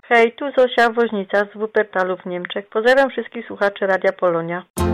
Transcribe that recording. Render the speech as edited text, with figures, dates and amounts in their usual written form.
Hej, tu Zosia Woźnica z Wuppertalu w Niemczech. Pozdrawiam wszystkich słuchaczy Radia Polonia.